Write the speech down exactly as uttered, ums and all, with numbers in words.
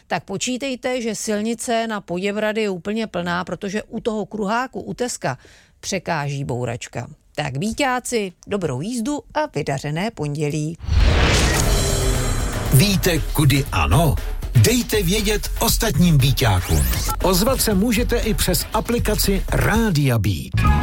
tak počítejte, že silnice na Poděbrady je úplně plná, protože u toho kruháku, u Teska, překáží bouračka. Tak víťáci, dobrou jízdu a vydařené pondělí. Víte, kudy ano? Dejte vědět ostatním víťákům. Ozvat se můžete i přes aplikaci Rádia Beat.